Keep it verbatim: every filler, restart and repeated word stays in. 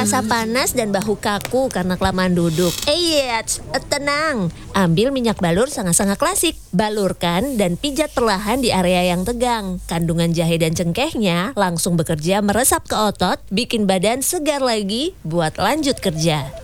terasa panas dan bahu kaku karena kelamaan duduk. Eits, tenang. Ambil minyak balur sangat-sangat klasik. Balurkan dan pijat perlahan di area yang tegang. Kandungan jahe dan cengkehnya langsung bekerja meresap ke otot, bikin badan segar lagi buat lanjut kerja.